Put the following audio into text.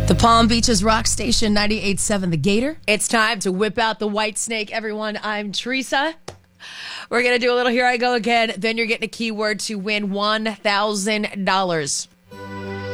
The Palm Beaches Rock Station 98.7 The Gator. It's time to whip out the white snake, everyone. I'm Teresa. We're going to do a little Here I Go Again. Then you're getting a keyword to win $1,000.